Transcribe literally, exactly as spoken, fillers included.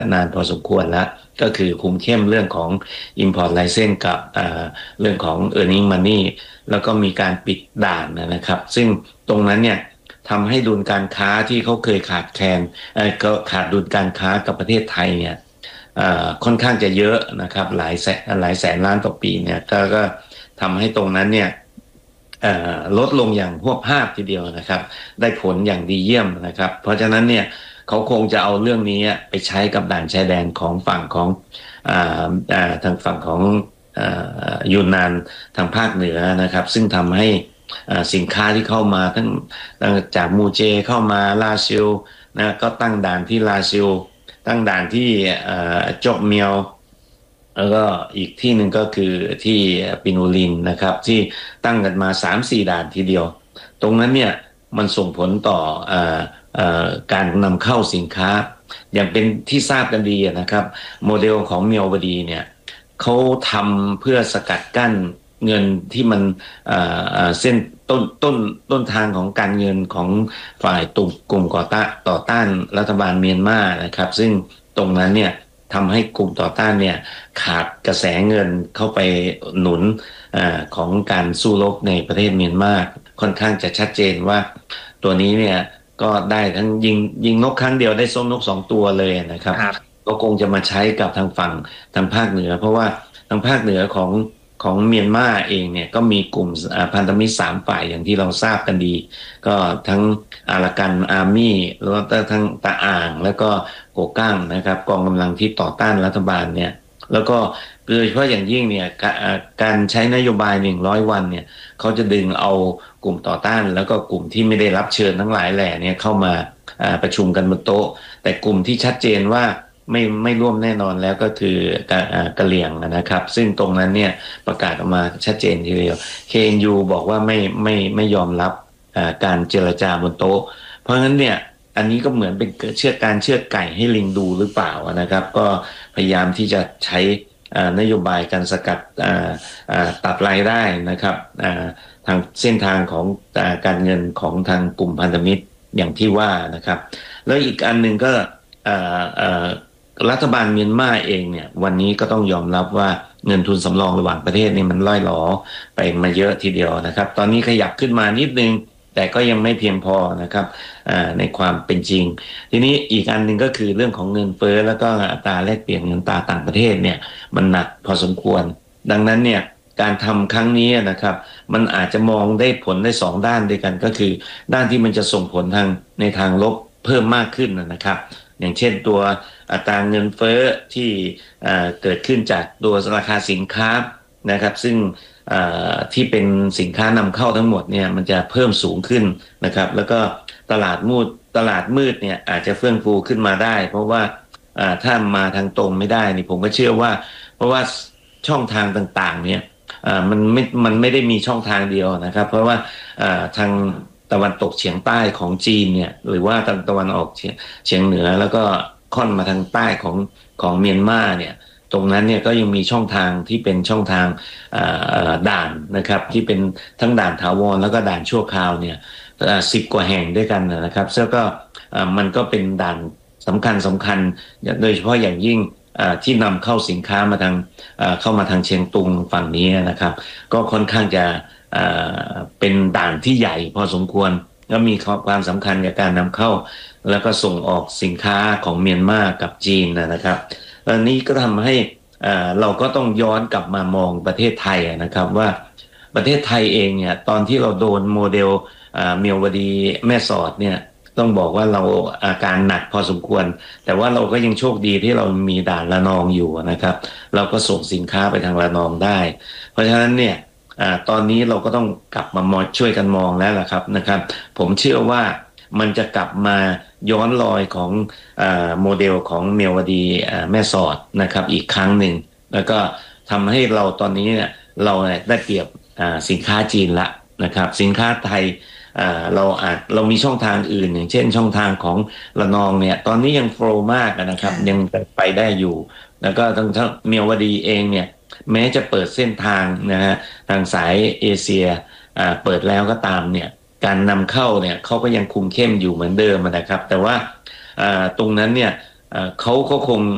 นานพอสมควรแล้วก็คือคุมเข้มเรื่องของ Import License กับเรื่องของ Earning Money แล้วก็มีการปิดด่านนะครับซึ่งตรงนั้นเนี่ยทำให้ดุลการค้าที่เขาเคยขาดแคลนก็ขาดดุลการค้ากับประเทศไทยเนี่ยค่อนข้างจะเยอะนะครับหลายแสนหลายแสนล้านต่อปีเนี่ยก็ก็ทำให้ตรงนั้นเนี่ยลดลงอย่างพวกภาพทีเดียวนะครับได้ผลอย่างดีเยี่ยมนะครับเพราะฉะนั้นเนี่ยเขาคงจะเอาเรื่องนี้ไปใช้กับด่านชายแดนของฝั่งของทางฝั่งของยูนนานทางภาคเหนือนะครับซึ่งทำให้สินค้าที่เข้ามาทั้งจากมูเจเข้ามาลาซิลนะก็ตั้งด่านที่ลาซิลตั้งด่านที่จกเมียวแล้วก็อีกที่หนึ่งก็คือที่ปินูลินนะครับที่ตั้งกันมา สามสี่ ด่านทีเดียวตรงนั้นเนี่ยมันส่งผลต่ออการนำเข้าสินค้าอย่างเป็นที่ทราบกันดีนะครับโมเดลของเมียวบดีเนี่ยเขาทำเพื่อสกัดกั้นเงินที่มันเส้นต้นต้นต้นทางของการเงินของฝ่ายตุ่มกลุ่มก่อต้านต่อต้านรัฐบาลเมียนมานะครับซึ่งตรงนั้นเนี่ยทำให้กลุ่มต่อต้านเนี่ยขาดกระแสเงินเข้าไปหนุนอของการสู้รบในประเทศเมียนมาค่อนข้างจะชัดเจนว่าตัวนี้เนี่ยก็ได้ทั้งยิงยิงนกครั้งเดียวได้ส้มนกสองตัวเลยนะครับก็คงจะมาใช้กับทางฝั่งทางภาคเหนือเพราะว่าทางภาคเหนือของของเมียนมาเองเนี่ยก็มีกลุ่มพันธมิตรสามฝ่ายอย่างที่เราทราบกันดีก็ทั้งอารากันอาร์มี่แล้วก็ทั้งตาอ่างแล้วก็โกกั้งนะครับกองกำลังที่ต่อต้านรัฐบาลเนี่ยแล้วก็โดยเฉพาะอย่างยิ่งเนี่ยการใช้นโยบายหนึ่งร้อยวันเนี่ยเขาจะดึงเอากลุ่มต่อต้านแล้วก็กลุ่มที่ไม่ได้รับเชิญทั้งหลายแหล่เนี่ยเข้ามาประชุมกันบนโต๊ะแต่กลุ่มที่ชัดเจนว่าไม่ไม่ร่วมแน่นอนแล้วก็คือกะกะเหรี่ยงนะครับซึ่งตรงนั้นเนี่ยประกาศออกมาชัดเจนทีเดียว เค เอ็น ยู บอกว่าไม่ไม่ไม่ยอมรับการเจรจาบนโต๊ะเพราะฉะนั้นเนี่ยอันนี้ก็เหมือนเป็นเชือดการเชือดไก่ให้ลิงดูหรือเปล่านะครับก็พยายามที่จะใช้นโยบายการสกัดตัดรายได้นะครับทางเส้นทางของการเงินของทางกลุ่มพันธมิตรอย่างที่ว่านะครับแล้วอีกอันหนึ่งก็รัฐบาลเมียนมาเองเนี่ยวันนี้ก็ต้องยอมรับว่าเงินทุนสำรองระหว่างประเทศนี่มันล่อยหลอไปมาเยอะทีเดียวนะครับตอนนี้ขยับขึ้นมานิดนึงแต่ก็ยังไม่เพียงพอนะครับในความเป็นจริงทีนี้อีกอันหนึ่งก็คือเรื่องของเงินเฟ้อแล้วก็อัตราแลกเปลี่ยนเงินตราต่างประเทศเนี่ยมันหนักพอสมควรดังนั้นเนี่ยการทำครั้งนี้นะครับมันอาจจะมองได้ผลได้สองด้านด้วยกันก็คือด้านที่มันจะส่งผลทางในทางลบเพิ่มมากขึ้นนะครับอย่างเช่นตัวอัตราเงินเฟ้อที่เกิดขึ้นจากตัวราคาสินค้านะครับซึ่งที่เป็นสินค้านำเข้าทั้งหมดเนี่ยมันจะเพิ่มสูงขึ้นนะครับแล้วก็ตลาดมืดตลาดมืดเนี่ยอาจจะเฟื่องฟูขึ้นมาได้เพราะว่าถ้ามาทางตรงไม่ได้นี่ผมก็เชื่อว่าเพราะว่าช่องทางต่างๆเนี่ยมันไม่มันไม่ได้มีช่องทางเดียวนะครับเพราะว่าทางตะวันตกเฉียงใต้ของจีนเนี่ยหรือว่าทางตะวันออกเฉียงเหนือแล้วก็ค่อนมาทางใต้ของของเมียนมาเนี่ยตรงนั้นเนี่ยก็ยังมีช่องทางที่เป็นช่องทางด่านนะครับที่เป็นทั้งด่านถาวรแล้วก็ด่านชั่วคราวเนี่ยสิบกว่าแห่งด้วยกันนะครับซึ่งก็มันก็เป็นด่านสำคัญสำคัญโดยเฉพาะอย่างยิ่งที่นำเข้าสินค้ามาทางเข้ามาทางเชียงตุงฝั่งนี้นะครับก็ค่อนข้างจะเป็นด่านที่ใหญ่พอสมควรและมีความสำคัญกับการนำเข้าแล้วก็ส่งออกสินค้าของเมียนมากับจีนนะครับอันนี้ก็ทำให้เราก็ต้องย้อนกลับมามองประเทศไทยนะครับว่าประเทศไทยเองเนี่ยตอนที่เราโดนโมเดลเมียวดีแม่สอดเนี่ยต้องบอกว่าเราอาการหนักพอสมควรแต่ว่าเราก็ยังโชคดีที่เรามีด่านระนองอยู่นะครับเราก็ส่งสินค้าไปทางระนองได้เพราะฉะนั้นเนี่ยตอนนี้เราก็ต้องกลับมามองช่วยกันมองแล้วล่ะครับนะครับผมเชื่อว่ามันจะกลับมาย้อนรอยของโมเดลของเมียวดีแม่สอดนะครับอีกครั้งหนึ่งแล้วก็ทำให้เราตอนนี้เนี่ยเราได้เปรียบสินค้าจีนละนะครับสินค้าไทยเราอาจเรามีช่องทางอื่นอย่างเช่นช่องทางของระนองเนี่ยตอนนี้ยังโฟลว์มากนะครับยังไปได้อยู่แล้วก็ทั้งเมียวดีเองเนี่ยแม้จะเปิดเส้นทางนะฮะทางสายเอเชียเปิดแล้วก็ตามเนี่ยการนำเข้าเนี่ยเขาก็ยังคุมเข้มอยู่เหมือนเดิมนะครับแต่ว่าตรงนั้นเนี่ยเขาก็คง